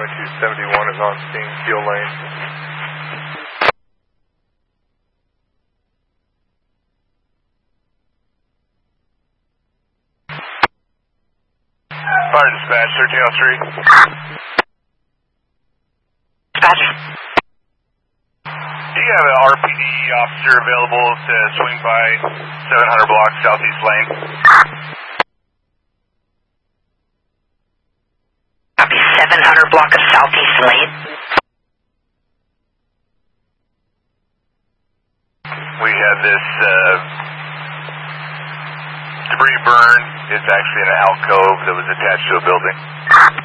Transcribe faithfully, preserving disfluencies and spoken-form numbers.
twenty-two seventy-one is on scene, Keel Lane. Fire dispatch, thirteen oh three. Dispatch. Do you have an R P D officer available to swing by seven hundred block Southeast Lane? Copy, seven hundred block of Southeast Lane. We had this uh, debris burn. It's actually in an alcove that was attached to a building.